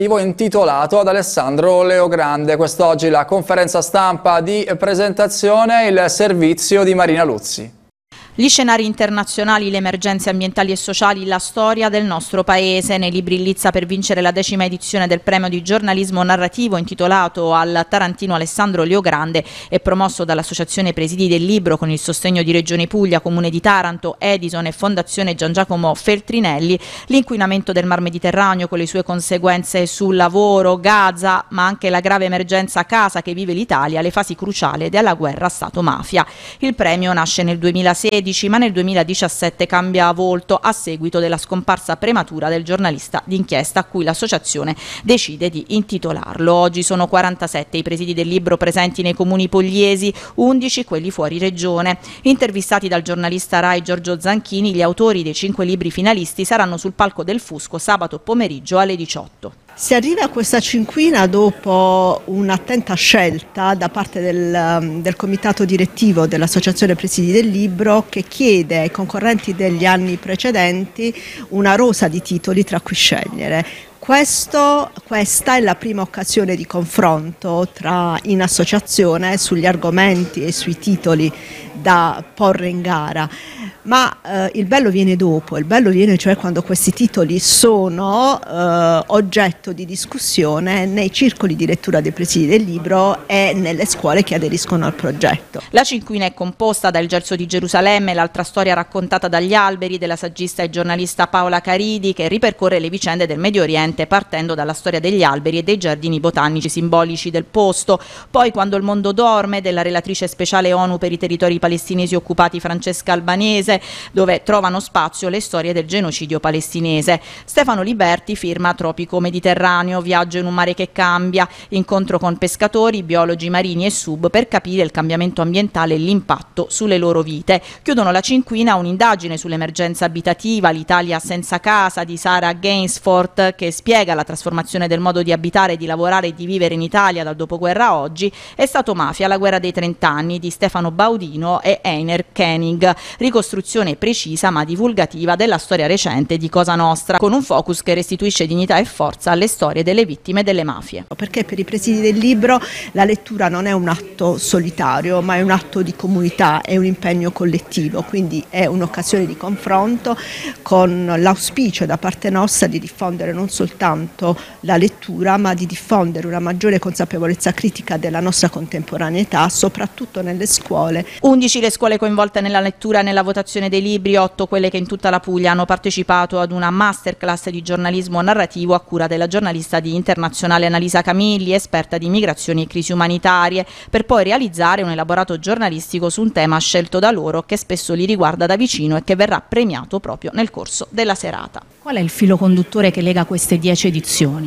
Intitolato ad Alessandro Leogrande. Quest'oggi la conferenza stampa di presentazione, il servizio di Marina Luzzi. Gli scenari internazionali, le emergenze ambientali e sociali, la storia del nostro paese. Nei libri Lizza per vincere la 10ª edizione del premio di giornalismo narrativo intitolato al tarantino Alessandro Leogrande e promosso dall'Associazione Presidi del Libro con il sostegno di Regione Puglia, Comune di Taranto, Edison e Fondazione Gian Giacomo Feltrinelli, l'inquinamento del Mar Mediterraneo con le sue conseguenze sul lavoro, Gaza, ma anche la grave emergenza casa che vive l'Italia, le fasi cruciali della guerra Stato-mafia. Il premio nasce nel 2016 ma nel 2017 cambia volto a seguito della scomparsa prematura del giornalista d'inchiesta a cui l'associazione decide di intitolarlo. Oggi sono 47 i presidi del libro presenti nei comuni pugliesi, 11 quelli fuori regione. Intervistati dal giornalista Rai Giorgio Zanchini, gli autori dei 5 libri finalisti saranno sul palco del Fusco sabato pomeriggio alle 18. Si arriva a questa cinquina dopo un'attenta scelta da parte del comitato direttivo dell'Associazione Presidi del Libro, che chiede ai concorrenti degli anni precedenti una rosa di titoli tra cui scegliere. Questa è la prima occasione di confronto in associazione sugli argomenti e sui titoli da porre in gara. Ma il bello viene dopo, il bello viene cioè quando questi titoli sono oggetto di discussione nei circoli di lettura dei presidi del libro e nelle scuole che aderiscono al progetto. La cinquina è composta da Il Gelso di Gerusalemme, l'altra storia raccontata dagli alberi, della saggista e giornalista Paola Caridi, che ripercorre le vicende del Medio Oriente partendo dalla storia degli alberi e dei giardini botanici simbolici del posto. Poi Quando il mondo dorme, della relatrice speciale ONU per i territori palestinesi occupati Francesca Albanese, dove trovano spazio le storie del genocidio palestinese. Stefano Liberti firma Tropico Mediterraneo, viaggio in un mare che cambia, incontro con pescatori, biologi marini e sub per capire il cambiamento ambientale e l'impatto sulle loro vite. Chiudono la cinquina un'indagine sull'emergenza abitativa, l'Italia senza casa, di Sara Gainsford, che spiega la trasformazione del modo di abitare, di lavorare e di vivere in Italia dal dopoguerra a oggi, e Stato Mafia, la guerra dei 30 anni di Stefano Baudino e Einer Koenig, ricostruzione precisa ma divulgativa della storia recente di Cosa Nostra, con un focus che restituisce dignità e forza alle storie delle vittime delle mafie. Perché per i presidi del libro la lettura non è un atto solitario, ma è un atto di comunità, è un impegno collettivo, quindi è un'occasione di confronto con l'auspicio da parte nostra di diffondere non soltanto la lettura, ma di diffondere una maggiore consapevolezza critica della nostra contemporaneità, soprattutto nelle scuole. 11 le scuole coinvolte nella lettura e nella votazione dei libri, 8 quelle che in tutta la Puglia hanno partecipato ad una masterclass di giornalismo narrativo a cura della giornalista di Internazionale Annalisa Camilli, esperta di migrazioni e crisi umanitarie, per poi realizzare un elaborato giornalistico su un tema scelto da loro che spesso li riguarda da vicino e che verrà premiato proprio nel corso della serata. Qual è il filo conduttore che lega queste 10 edizioni?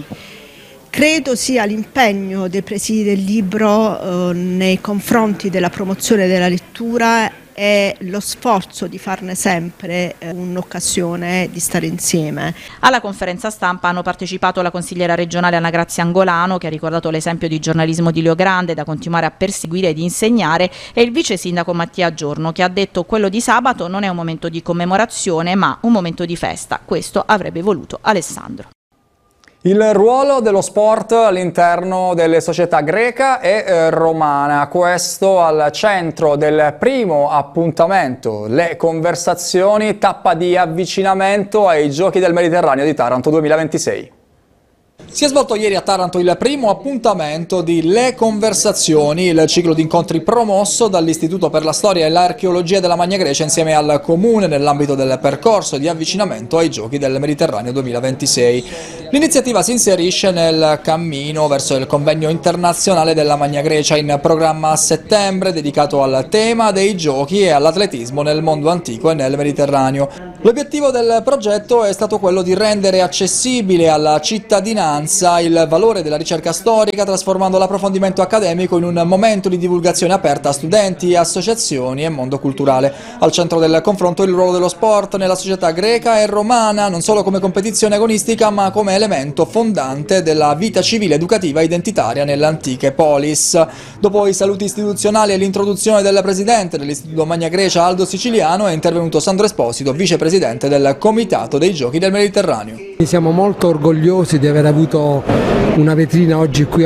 Credo sia l'impegno dei presidi del libro nei confronti della promozione della lettura e lo sforzo di farne sempre un'occasione di stare insieme. Alla conferenza stampa hanno partecipato la consigliera regionale Anna Grazia Angolano, che ha ricordato l'esempio di giornalismo di Leogrande da continuare a perseguire ed insegnare, e il vice sindaco Mattia Giorno, che ha detto: quello di sabato non è un momento di commemorazione ma un momento di festa. Questo avrebbe voluto Alessandro. Il ruolo dello sport all'interno delle società greca e romana, questo al centro del primo appuntamento, le conversazioni, tappa di avvicinamento ai Giochi del Mediterraneo di Taranto 2026. Si è svolto ieri a Taranto il primo appuntamento di Le Conversazioni, il ciclo di incontri promosso dall'Istituto per la Storia e l'Archeologia della Magna Grecia insieme al Comune nell'ambito del percorso di avvicinamento ai Giochi del Mediterraneo 2026. L'iniziativa si inserisce nel cammino verso il convegno internazionale della Magna Grecia in programma a settembre, dedicato al tema dei giochi e all'atletismo nel mondo antico e nel Mediterraneo. L'obiettivo del progetto è stato quello di rendere accessibile alla cittadinanza il valore della ricerca storica, trasformando l'approfondimento accademico in un momento di divulgazione aperta a studenti, associazioni e mondo culturale. Al centro del confronto il ruolo dello sport nella società greca e romana, non solo come competizione agonistica ma come elemento fondante della vita civile educativa identitaria nelle antiche polis. Dopo i saluti istituzionali e l'introduzione del presidente dell'Istituto Magna Grecia Aldo Siciliano è intervenuto Sandro Esposito, vicepresidente del Comitato dei Giochi del Mediterraneo. Siamo molto orgogliosi di aver avuto una vetrina oggi qui